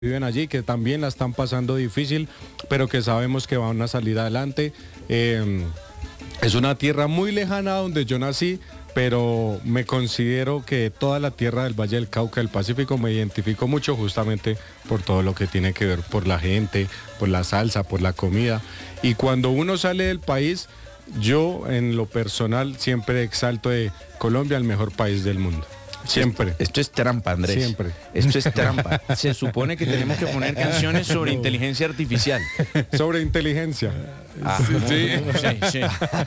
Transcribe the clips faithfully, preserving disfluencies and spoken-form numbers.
viven allí, que también la están pasando difícil, pero que sabemos que van a salir adelante. Eh, es una tierra muy lejana donde yo nací, pero me considero que toda la tierra del Valle del Cauca, del Pacífico, me identifico mucho justamente por todo lo que tiene que ver, por la gente, por la salsa, por la comida. Y cuando uno sale del país, yo en lo personal siempre exalto de Colombia el mejor país del mundo. Siempre. Esto es trampa, Andrés. Siempre. Esto es trampa. Se supone que tenemos que poner canciones sobre No. inteligencia artificial. Sobre inteligencia. Ah, Sí, sí, sí, sí.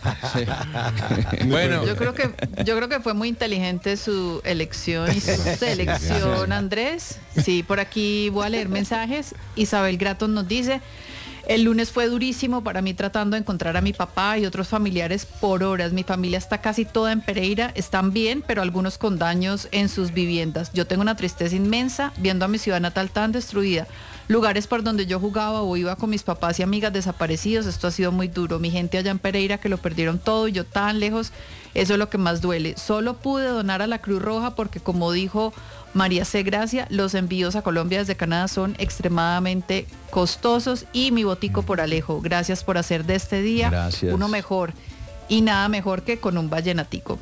Sí. Bueno, Yo creo que yo creo que fue muy inteligente su elección y su selección, Andrés. Sí, por aquí voy a leer mensajes. Isabel Graton nos dice: el lunes fue durísimo para mí tratando de encontrar a mi papá y otros familiares por horas. Mi familia está casi toda en Pereira, están bien, pero algunos con daños en sus viviendas. Yo tengo una tristeza inmensa viendo a mi ciudad natal tan destruida. Lugares por donde yo jugaba o iba con mis papás y amigas desaparecidos. Esto ha sido muy duro. Mi gente allá en Pereira que lo perdieron todo y yo tan lejos. Eso es lo que más duele. Solo pude donar a la Cruz Roja porque, como dijo María C. Gracia, los envíos a Colombia desde Canadá son extremadamente costosos y mi botico por Alejo. Gracias por hacer de este día Gracias. uno mejor y nada mejor que con un vallenatico.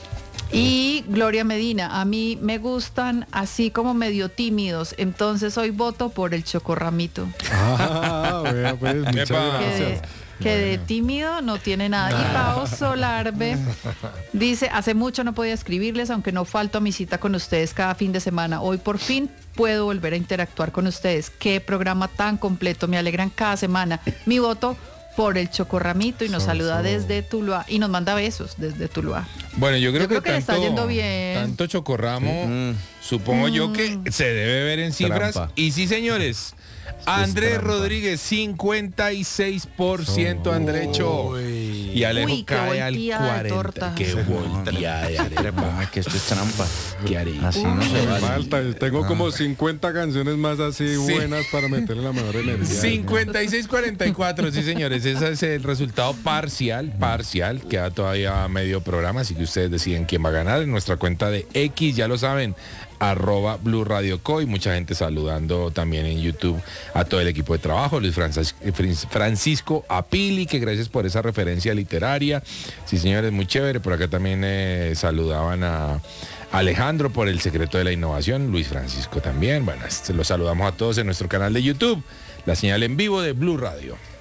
Y Gloria Medina: a mí me gustan así como medio tímidos, entonces hoy voto por el Chocorramito. Ah, vea, pues, muchas Epa. Que de, gracias. que de tímido no tiene nada. Y Pao Solarbe dice: hace mucho no podía escribirles, aunque no falto a mi cita con ustedes cada fin de semana. Hoy por fin puedo volver a interactuar con ustedes. Qué programa tan completo, me alegran cada semana. Mi voto por el Chocorramito, y nos So, saluda so. desde Tuluá y nos manda besos desde Tuluá. bueno, yo creo, Yo creo que, que le tanto, está yendo bien. tanto chocorramo, Mm. supongo yo que se debe ver en cifras. Trampa. Y sí, señores, Andrés trampa. Rodríguez, cincuenta y seis por ciento, Andrecho. Y Alejo Uy, qué cae al volteada de cuarenta. torta. Qué volteada de arepa. Trepa, es que esto es trampa. ¿Qué haré? Así no se Me vale. falta, tengo como cincuenta canciones más así Sí. buenas para meterle la mejor energía. cincuenta y seis cuarenta y cuatro, sí señores, ese es el resultado parcial, parcial, queda todavía medio programa, así que ustedes deciden quién va a ganar. En nuestra cuenta de X, ya lo saben, arroba Blue Radio Co, y mucha gente saludando también en YouTube a todo el equipo de trabajo, Luis Francis- Francisco Apili, que gracias por esa referencia literaria. Sí señores, muy chévere. Por acá también eh, saludaban a Alejandro por el secreto de la innovación, Luis Francisco también. Bueno, este, los saludamos a todos en nuestro canal de YouTube, la señal en vivo de Blue Radio.